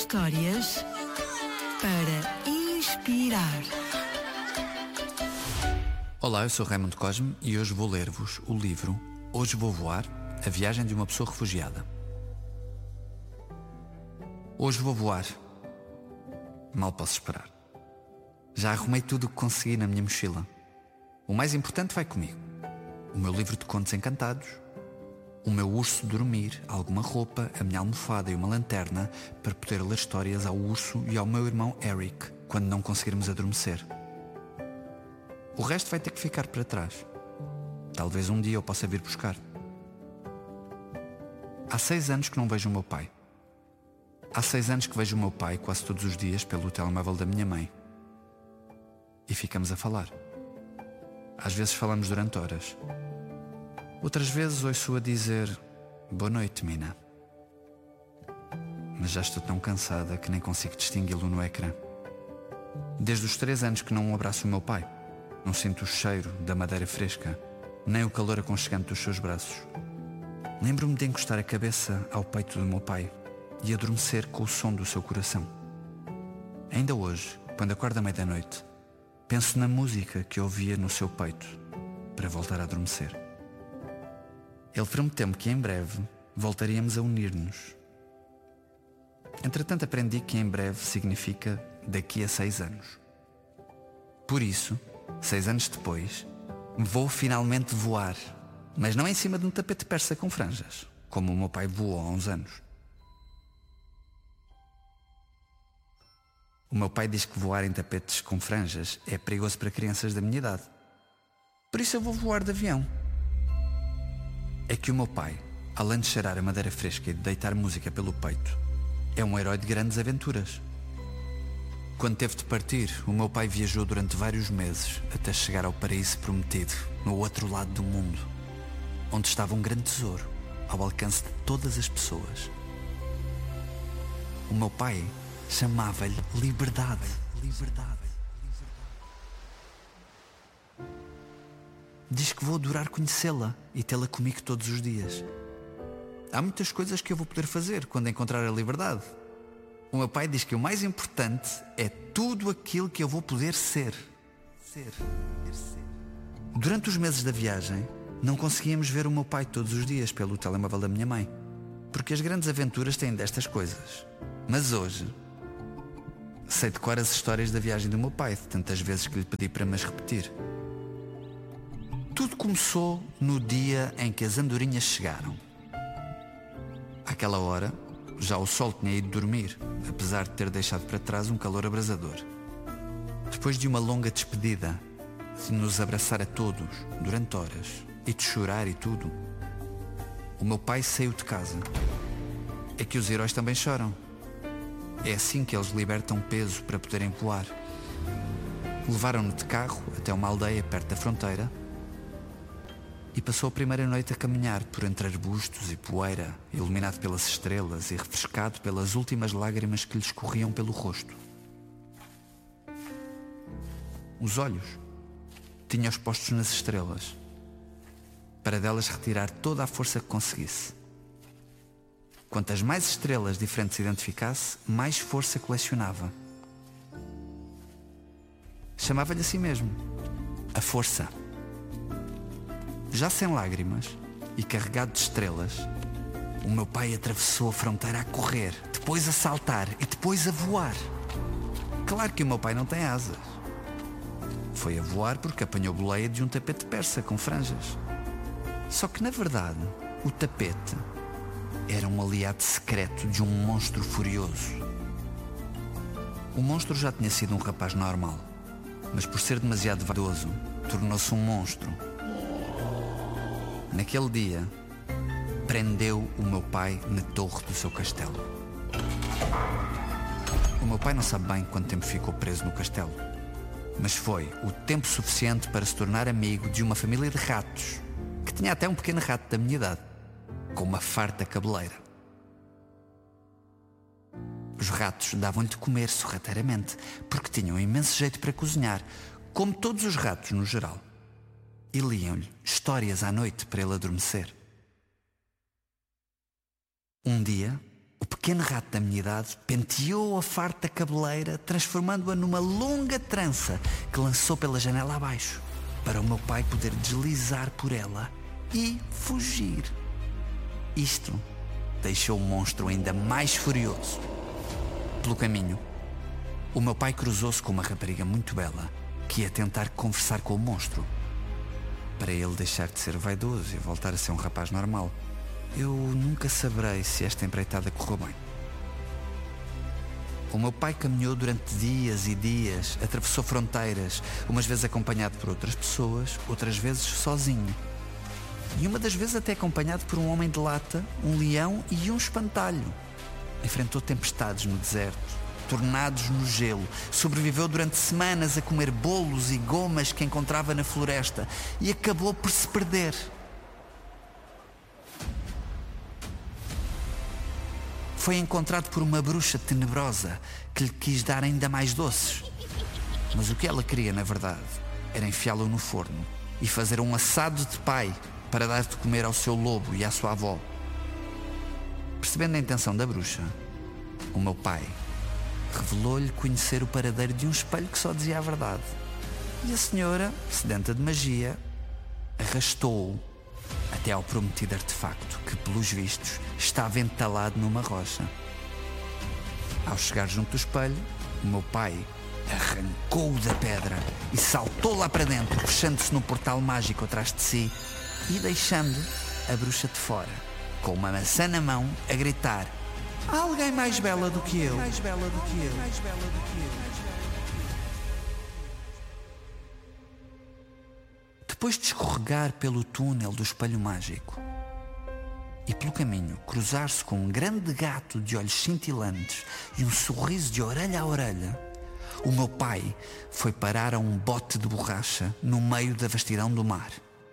Histórias para inspirar. Olá, eu sou Raimundo Cosme e hoje vou ler-vos o livro Hoje Vou Voar, a viagem de uma pessoa refugiada. Hoje vou voar. Mal posso esperar. Já arrumei tudo o que consegui na minha mochila. O mais importante vai comigo. O meu livro de contos encantados, o meu urso de dormir, alguma roupa, a minha almofada e uma lanterna para poder ler histórias ao urso e ao meu irmão Eric quando não conseguirmos adormecer. O resto vai ter que ficar para trás. Talvez um dia eu possa vir buscar. Há 6 anos que não vejo o meu pai. Há 6 anos que vejo o meu pai quase todos os dias pelo telemóvel da minha mãe. E ficamos a falar. Às vezes falamos durante horas. Outras vezes ouço-a dizer: "Boa noite, Mina." Mas já estou tão cansada que nem consigo distingui-lo no ecrã. Desde os 3 anos que não abraço o meu pai. Não sinto o cheiro da madeira fresca, nem o calor aconchegante dos seus braços. Lembro-me de encostar a cabeça ao peito do meu pai e adormecer com o som do seu coração. Ainda hoje, quando acordo à meia-noite, penso na música que ouvia no seu peito para voltar a adormecer. Ele prometeu-me que em breve voltaríamos a unir-nos. Entretanto, aprendi que em breve significa daqui a 6 anos. Por isso, 6 anos depois, vou finalmente voar, mas não em cima de um tapete persa com franjas, como o meu pai voou há uns anos. O meu pai diz que voar em tapetes com franjas é perigoso para crianças da minha idade. Por isso eu vou voar de avião. É que o meu pai, além de cheirar a madeira fresca e de deitar música pelo peito, é um herói de grandes aventuras. Quando teve de partir, o meu pai viajou durante vários meses até chegar ao paraíso prometido, no outro lado do mundo, onde estava um grande tesouro, ao alcance de todas as pessoas. O meu pai chamava-lhe liberdade. Diz que vou adorar conhecê-la e tê-la comigo todos os dias. Há muitas coisas que eu vou poder fazer quando encontrar a liberdade. O meu pai diz que o mais importante é tudo aquilo que eu vou poder ser. Durante os meses da viagem, não conseguíamos ver o meu pai todos os dias pelo telemóvel da minha mãe, porque as grandes aventuras têm destas coisas. Mas hoje, sei de cor as histórias da viagem do meu pai, de tantas vezes que lhe pedi para me as repetir. Tudo começou no dia em que as andorinhas chegaram. Àquela hora, já o sol tinha ido dormir, apesar de ter deixado para trás um calor abrasador. Depois de uma longa despedida, de nos abraçar a todos, durante horas, e de chorar e tudo, o meu pai saiu de casa. É que os heróis também choram. É assim que eles libertam peso para poderem voar. Levaram-no de carro até uma aldeia perto da fronteira e passou a primeira noite a caminhar por entre arbustos e poeira, iluminado pelas estrelas e refrescado pelas últimas lágrimas que lhe escorriam pelo rosto. Os olhos tinha-os postos nas estrelas, para delas retirar toda a força que conseguisse. Quantas mais estrelas diferentes identificasse, mais força colecionava. Chamava-lhe assim mesmo, a força. Já sem lágrimas e carregado de estrelas, o meu pai atravessou a fronteira a correr, depois a saltar e depois a voar. Claro que o meu pai não tem asas. Foi a voar porque apanhou boleia de um tapete persa com franjas. Só que, na verdade, o tapete era um aliado secreto de um monstro furioso. O monstro já tinha sido um rapaz normal, mas por ser demasiado vaidoso, tornou-se um monstro. Naquele dia, prendeu o meu pai na torre do seu castelo. O meu pai não sabe bem quanto tempo ficou preso no castelo, mas foi o tempo suficiente para se tornar amigo de uma família de ratos, que tinha até um pequeno rato da minha idade, com uma farta cabeleira. Os ratos davam-lhe de comer sorrateiramente, porque tinham imenso jeito para cozinhar, como todos os ratos no geral. E liam-lhe histórias à noite para ele adormecer. Um dia, O pequeno rato da minha idade penteou a farta cabeleira, transformando-a numa longa trança que lançou pela janela abaixo, para o meu pai poder deslizar por ela e fugir. Isto deixou o monstro ainda mais furioso. Pelo caminho, o meu pai cruzou-se com uma rapariga muito bela que ia tentar conversar com o monstro, para ele deixar de ser vaidoso e voltar a ser um rapaz normal. Eu nunca saberei se esta empreitada correu bem. O meu pai caminhou durante dias e dias, atravessou fronteiras, umas vezes acompanhado por outras pessoas, outras vezes sozinho. E uma das vezes até acompanhado por um homem de lata, um leão e um espantalho. Enfrentou tempestades no deserto, tornados no gelo, sobreviveu durante semanas a comer bolos e gomas que encontrava na floresta e acabou por se perder. Foi encontrado por uma bruxa tenebrosa que lhe quis dar ainda mais doces. Mas o que ela queria, na verdade, era enfiá-lo no forno e fazer um assado de pai para dar de comer ao seu lobo e à sua avó. Percebendo a intenção da bruxa, o meu pai revelou-lhe conhecer o paradeiro de um espelho que só dizia a verdade. E a senhora, sedenta de magia, arrastou-o até ao prometido artefacto que, pelos vistos, estava entalado numa rocha. Ao chegar junto do espelho, o meu pai arrancou-o da pedra e saltou lá para dentro, fechando-se no portal mágico atrás de si e deixando a bruxa de fora, com uma maçã na mão, a gritar: "Há alguém mais bela do que eu, mais bela do que eu, mais bela do que eu." Depois de escorregar pelo túnel do espelho mágico e pelo caminho cruzar-se com um grande gato de olhos cintilantes e um sorriso de orelha a orelha, o meu pai foi parar a um bote de borracha no meio da vastidão do mar.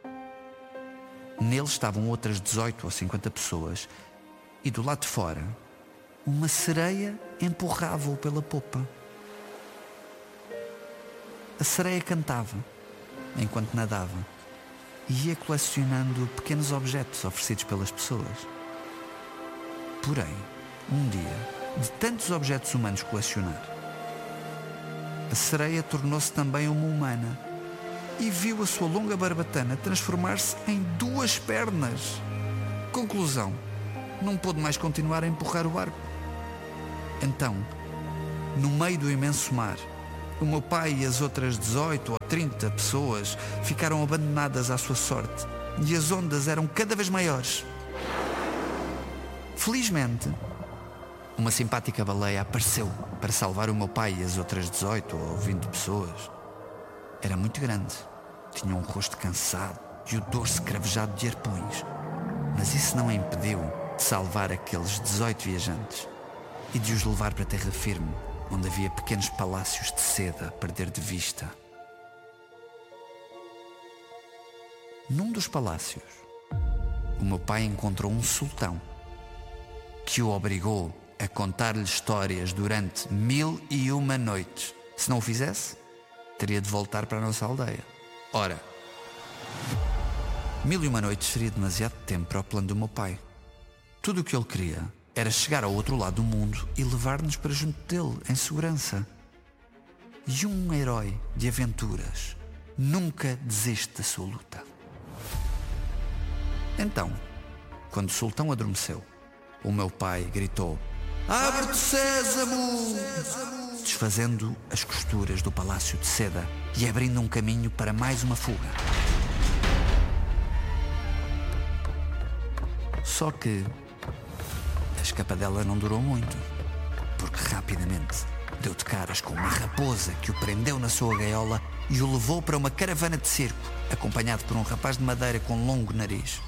Nele estavam outras 18 ou 50 pessoas e do lado de fora uma sereia empurrava-o pela popa. A sereia cantava enquanto nadava e ia colecionando pequenos objetos oferecidos pelas pessoas. Porém, um dia, de tantos objetos humanos colecionar, a sereia tornou-se também uma humana e viu a sua longa barbatana transformar-se em 2 pernas. Conclusão: não pôde mais continuar a empurrar o barco. Então, no meio do imenso mar, o meu pai e as outras 18 ou 30 pessoas ficaram abandonadas à sua sorte e as ondas eram cada vez maiores. Felizmente, uma simpática baleia apareceu para salvar o meu pai e as outras 18 ou 20 pessoas. Era muito grande, tinha um rosto cansado e o dorso cravejado de arpões, mas isso não a impediu de salvar aqueles 18 viajantes e de os levar para terra firme, onde havia pequenos palácios de seda a perder de vista. Num dos palácios, o meu pai encontrou um sultão que o obrigou a contar-lhe histórias durante 1001 noites. Se não o fizesse, teria de voltar para a nossa aldeia. Ora, 1001 noites seria demasiado tempo para o plano do meu pai. Tudo o que ele queria era chegar ao outro lado do mundo e levar-nos para junto dele, em segurança. E um herói de aventuras nunca desiste da sua luta. Então, quando o sultão adormeceu, o meu pai gritou: "Abre-te, Sésamo!", desfazendo as costuras do palácio de seda e abrindo um caminho para mais uma fuga. Só que a escapadela não durou muito, porque rapidamente deu de caras com uma raposa que o prendeu na sua gaiola e o levou para uma caravana de circo, acompanhado por um rapaz de madeira com longo nariz.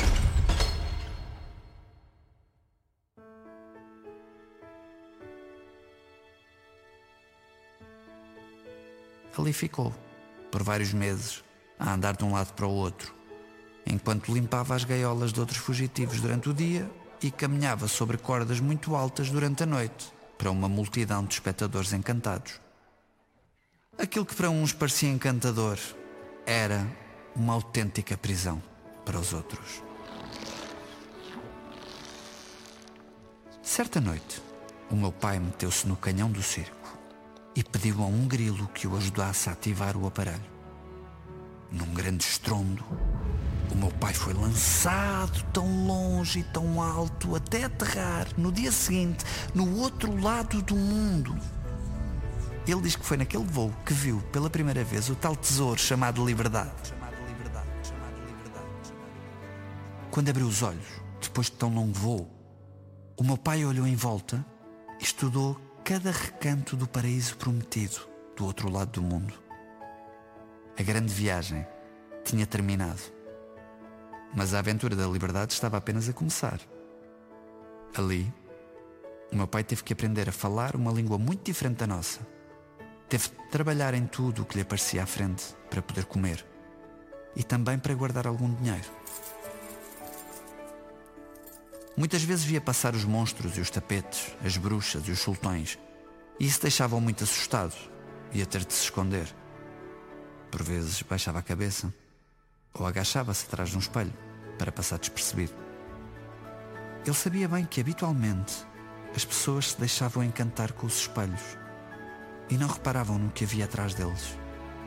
Ali ficou, por vários meses, a andar de um lado para o outro, enquanto limpava as gaiolas de outros fugitivos durante o dia e caminhava sobre cordas muito altas durante a noite, para uma multidão de espectadores encantados. Aquilo que para uns parecia encantador era uma autêntica prisão para os outros. Certa noite, o meu pai meteu-se no canhão do circo e pediu a um grilo que o ajudasse a ativar o aparelho. Num grande estrondo, o meu pai foi lançado tão longe e tão alto até aterrar no dia seguinte no outro lado do mundo. Ele diz que foi naquele voo que viu pela primeira vez o tal tesouro chamado liberdade. Quando abriu os olhos, depois de tão longo voo, o meu pai olhou em volta e estudou cada recanto do paraíso prometido do outro lado do mundo. A grande viagem tinha terminado, mas a aventura da liberdade estava apenas a começar. Ali, o meu pai teve que aprender a falar uma língua muito diferente da nossa. Teve de trabalhar em tudo o que lhe aparecia à frente para poder comer e também para guardar algum dinheiro. Muitas vezes via passar os monstros e os tapetes, as bruxas e os sultões, e isso deixava-o muito assustado e a ter de se esconder. Por vezes baixava a cabeça ou agachava-se atrás de um espelho para passar despercebido. Ele sabia bem que habitualmente as pessoas se deixavam encantar com os espelhos e não reparavam no que havia atrás deles.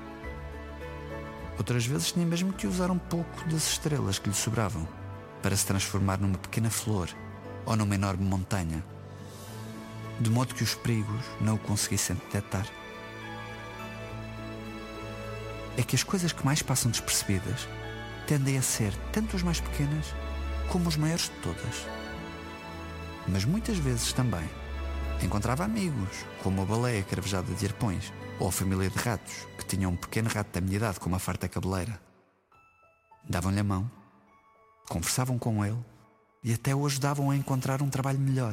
Outras vezes tinha mesmo que usar um pouco das estrelas que lhe sobravam para se transformar numa pequena flor ou numa enorme montanha, de modo que os perigos não o conseguissem detectar. É que as coisas que mais passam despercebidas tendem a ser tanto as mais pequenas como os maiores de todas. Mas muitas vezes também encontrava amigos, como a baleia cravejada de arpões ou a família de ratos, que tinham um pequeno rato da minha idade com uma farta cabeleira. Davam-lhe a mão, conversavam com ele e até o ajudavam a encontrar um trabalho melhor.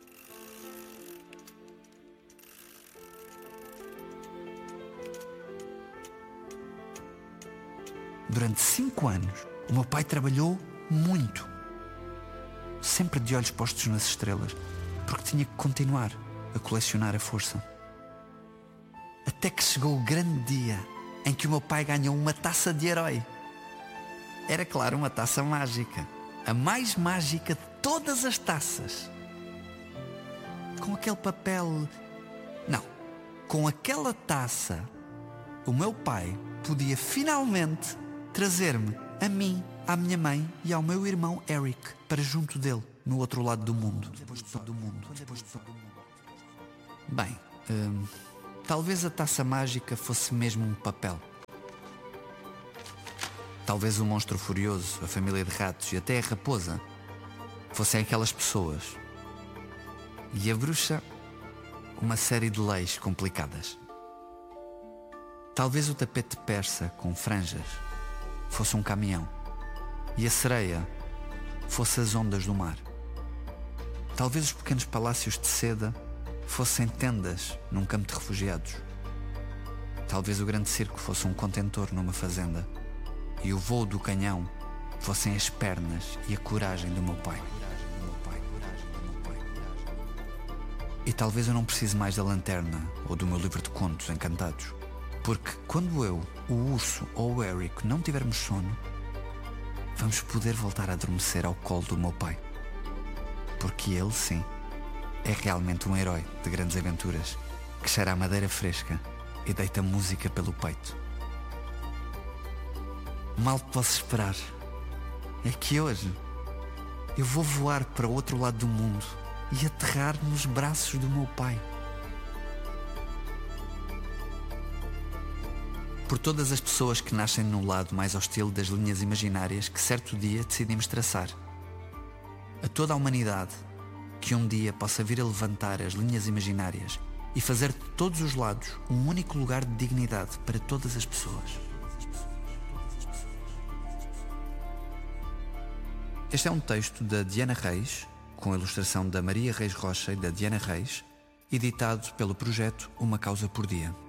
Durante 5 anos, o meu pai trabalhou muito, sempre de olhos postos nas estrelas, porque tinha que continuar a colecionar a força. Até que chegou o grande dia em que o meu pai ganhou uma taça de herói. Era, claro, uma taça mágica, a mais mágica de todas as taças. Com aquele papel... Não, com aquela taça, o meu pai podia finalmente trazer-me a mim, à minha mãe e ao meu irmão Eric para junto dele, no outro lado do mundo. Bem, talvez a taça mágica fosse mesmo um papel. Talvez o monstro furioso, a família de ratos e até a raposa fossem aquelas pessoas. E a bruxa, uma série de leis complicadas. Talvez o tapete persa com franjas fosse um caminhão e a sereia fosse as ondas do mar. Talvez os pequenos palácios de seda fossem tendas num campo de refugiados. Talvez o grande circo fosse um contentor numa fazenda e o voo do canhão fossem as pernas e a coragem do meu pai. E talvez eu não precise mais da lanterna ou do meu livro de contos encantados, porque quando eu, o urso ou o Eric não tivermos sono, vamos poder voltar a adormecer ao colo do meu pai. Porque ele, sim, é realmente um herói de grandes aventuras que cheira a madeira fresca e deita música pelo peito. Mal posso esperar é que hoje eu vou voar para o outro lado do mundo e aterrar nos braços do meu pai. Por todas as pessoas que nascem no lado mais hostil das linhas imaginárias que certo dia decidimos traçar. A toda a humanidade que um dia possa vir a levantar as linhas imaginárias e fazer de todos os lados um único lugar de dignidade para todas as pessoas. Este é um texto da Diana Reis, com a ilustração da Maria Reis Rocha e da Diana Reis, editado pelo projeto Uma Causa por Dia.